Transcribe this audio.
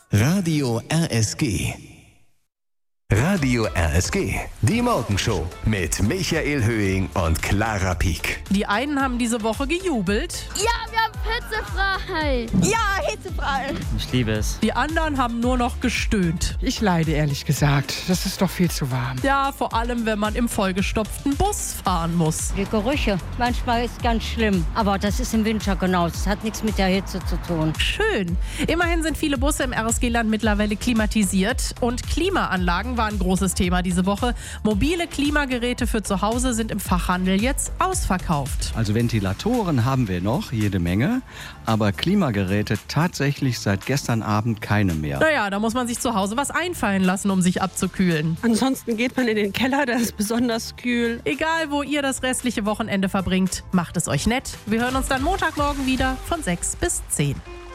Radio RSG. Radio RSG, die Morgenshow mit Michael Höhing und Clara Pieck. Die einen haben diese Woche gejubelt. Ja, wir haben hitzefrei. Ja, hitzefrei. Ich liebe es. Die anderen haben nur noch gestöhnt. Ich leide ehrlich gesagt. Das ist doch viel zu warm. Ja, vor allem, wenn man im vollgestopften Bus fahren muss. Die Gerüche, manchmal ist ganz schlimm. Aber das ist im Winter genauso. Das hat nichts mit der Hitze zu tun. Schön. Immerhin sind viele Busse im RSG-Land mittlerweile klimatisiert. Und Klimaanlagen war ein großes Thema diese Woche. Mobile Klimageräte für zu Hause sind im Fachhandel jetzt ausverkauft. Also Ventilatoren haben wir noch, jede Menge, aber Klimageräte tatsächlich seit gestern Abend keine mehr. Naja, da muss man sich zu Hause was einfallen lassen, um sich abzukühlen. Ansonsten geht man in den Keller, der ist besonders kühl. Egal, wo ihr das restliche Wochenende verbringt, macht es euch nett. Wir hören uns dann Montagmorgen wieder von 6 bis 10.